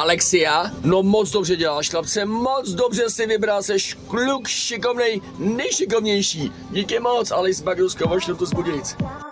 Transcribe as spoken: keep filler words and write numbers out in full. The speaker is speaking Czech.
Alexia? No moc dobře děláš, chlapce, moc dobře si vybral, seš kluk šikovnej, nejšikovnější. Díky moc, Alice Bagrusko, možná to zbudit.